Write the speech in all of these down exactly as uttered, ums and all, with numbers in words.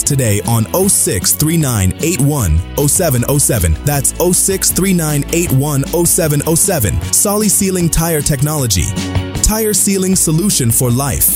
us today on oh six three nine eight one oh seven oh seven. That's oh six three nine eight one oh seven oh seven. Solly Sealing Tire Technology. Tire sealing solution for life.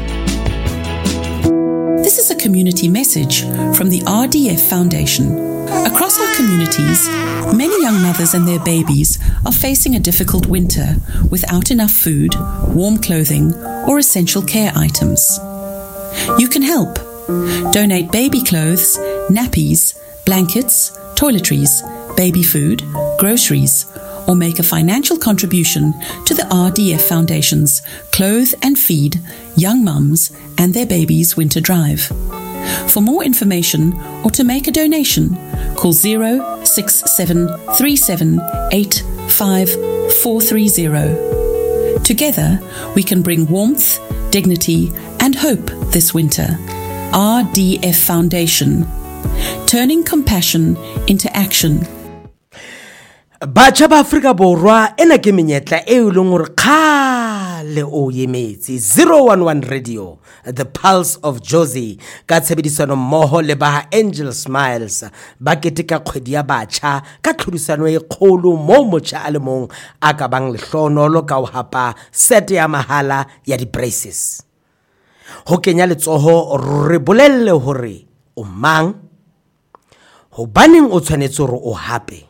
This is a community message from the R D F Foundation. Across our communities, many young mothers and their babies are facing a difficult winter without enough food, warm clothing, or essential care items. You can help. Donate baby clothes, nappies, blankets, toiletries, baby food, groceries, or make a financial contribution to the R D F Foundation's Clothe and Feed Young Mums and Their Babies Winter Drive. For more information or to make a donation, call zero six seven three seven eight five four three zero. Together, we can bring warmth, dignity, and hope this winter. R D F Foundation, turning compassion into action. Bacha ba Afrika Borwa ena ke menyetla e o leng hore khale o yemetse. Zero one one Radio, the pulse of Jozi, ka tshebedisano mmoho le ba Angel Smiles ba keteka kgwedi ya batjha ka tlhodisano e kgolo mo motjha a le mong a ka bang lehlonolo ka ho hapa set ya mahala ya di braces. Ho kenya letsoho re bolelle hore o mang, hobaneng o tshwanetse hore o hape,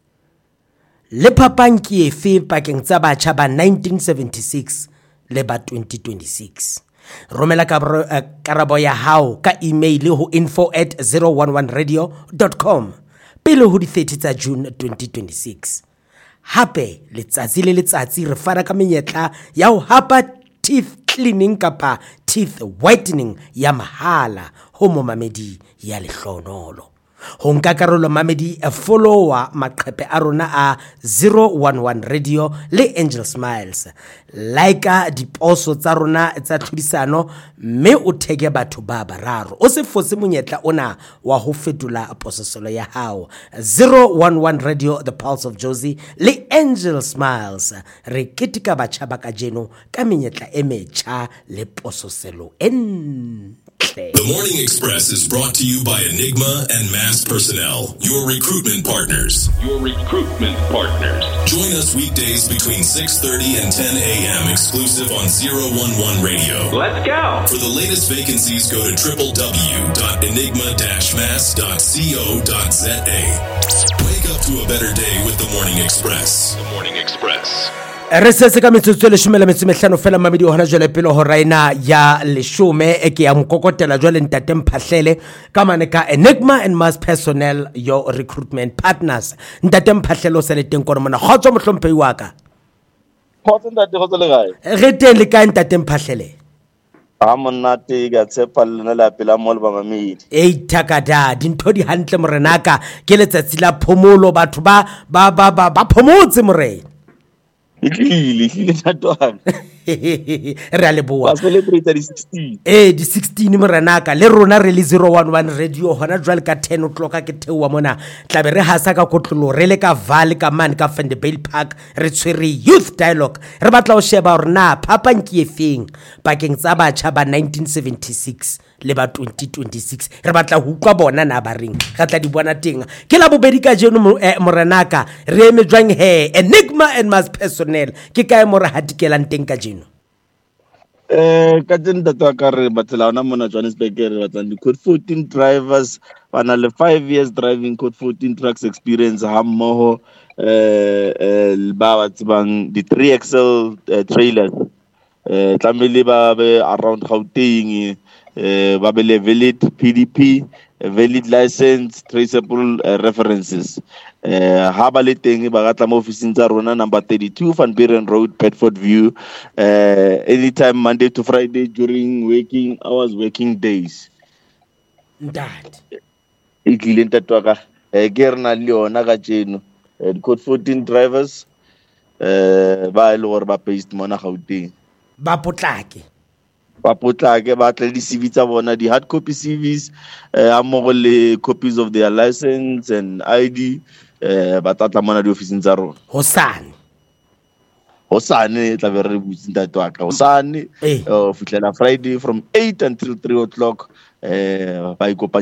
le phapang ke efe pakeng tsa batjha ba nineteen seventy-six le ba twenty twenty-six. Romela karabo ya hao ka email ho info at zero one one radio dot com pele ho di thirty tsa June twenty twenty-six. Hape letsatsi le letsatsi re fara ka menyetla ya ho hapa teeth cleaning kapa teeth whitening ya mahala ho momamedi ya lehlonolo. Ho nka karolo mamedi a follower maqhepe a rona a zero one one Radio le Angel Smiles. Laika diposo tsa rona tsa tlhodisano mme o thege batho ba bararo. O se fose monyetla ona wa ho fetola pososelo ya hao. zero one one Radio, the pulse of Jozi le Angel Smiles. Re ketika batjha ba kajeno ka menyetla e metjha le pososelo en. The Morning Express is brought to you by Enigma and Mass Personnel, your recruitment partners. Your recruitment partners. Join us weekdays between six thirty and ten a.m. exclusive on zero one one Radio. Let's go. For the latest vacancies, go to w w w dot enigma dash mass dot co dot z a. Wake up to a better day with The Morning Express. The Morning Express. Re setse ka metsotso le shome le metso mehlano fela mamedi hona jwale pele ho raina ya leshome e ke ya mokokotela jwale ntate Mphahlele ka mane ka Enigma and Mass Personnel, your recruitment partners. Ntate Mphahlele o se le teng kono mona khotso mohlomphehi wa ka. Khotso ntate khotso le gae? Re teng le ka ntate Mphahlele. Ha monate ga tshepa lena la pela mo le ba mamedi. Ei takada dintho di hantle morenaka ke letsatsi la phomolo batho ba ba ba ba phomotse morena. Ikili ikili tatwana. Re a leboa. Ba celebrate di sixteen. Eh di sixteen morenaka le rona re le zero one one Radio hona jwale ka ten o'clock ke thewa mona tlabe re hasa ka kotlolo re le ka Valley ka man ka Vanderbilt Park re tshwere youth dialogue re batla o sheba hore na phapang ke efeng pakeng tsa batjha ba nineteen seventy-six le ba twenty twenty-six re batla ho utlwa bona na ba reng ga tla di bona teng ke la bobedi ka jeno morenaka re eme jwang he Enigma and Mass Personnel ke kae mo re hatikelang teng ka jeno. Eh ka teng tatwa ka re batla ona mona Johannesburg re batla di code fourteen drivers bana le five years driving code fourteen trucks experience ha mmoho eh ba batsbang di three axle trailers eh tlamele ba be around Gauteng eh ba be le valid P D P, valid license, traceable uh, references. Uh, ha ba le teng ba ga tla mo office tsa rona number thirty-two Van Buren Road, Bedford View, uh, anytime Monday to Friday during working hours, working days. Ndad e tlile ntatwa ka e ke rena le yona ka tseno code fourteen drivers eh ba ile gore ba based mona Gauteng ba potlake ba potlake ba tla di C V tsa bona di hard copy C Vs eh amogo le copies of their license and I D eh ba tla mona di office tsa rona hosane hosane tla be re butse ntatwa ka hosane o fitlela Friday from eight until three o'clock eh ba ikopa